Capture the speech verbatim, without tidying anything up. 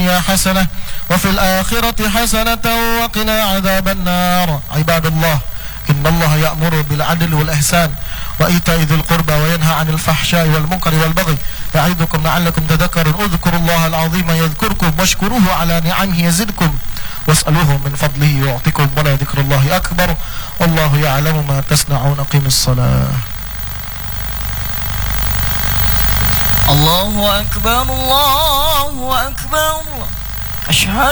الدنيا حسنة وفي الآخرة حسنة وقنا عذاب النار. عباد الله، إن الله يأمر بالعدل والإحسان وإيتاء ذي القربى وينهى عن الفحشاء والمنكر والبغي يعظكم لعلكم تذكرون. اذكروا الله العظيم يذكركم واشكروه على نعمه يزدكم واسألوه من فضله يعطكم ولا ذكر الله أكبر والله يعلم ما تصنعون. قم الصلاة. الله أكبر الله أكبر. أشهد